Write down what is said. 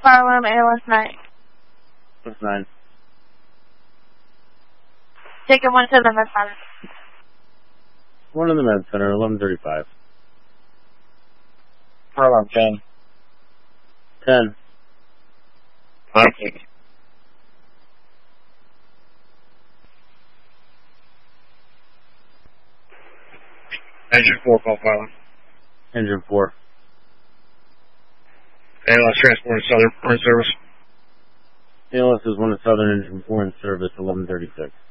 Farlam, ALS 9. That's 9. Taking 1 to the med center. 1 in the med center, 11:35. Farlam 10. 10. Okay. Engine 4, call Farlam. Engine 4. ALS transport in Southern, in service. ALS is 1 at Southern, Engine 4 in service, 11:36.